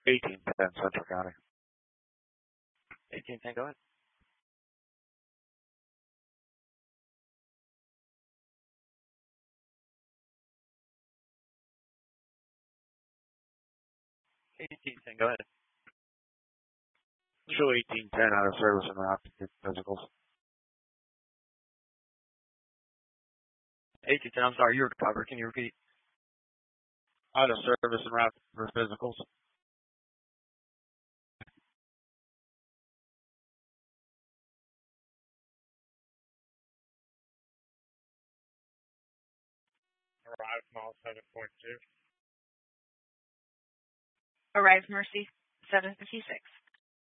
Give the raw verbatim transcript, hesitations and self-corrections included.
eighteen ten Central County. eighteen ten, go ahead. eighteen ten, go ahead. Show eighteen ten out of service and route to get physicals. eighteen ten, I'm sorry, you were covered. Can you repeat? Out of service and route for physicals. Arrive mall seven point two. Arrive Mercy seven fifty-six.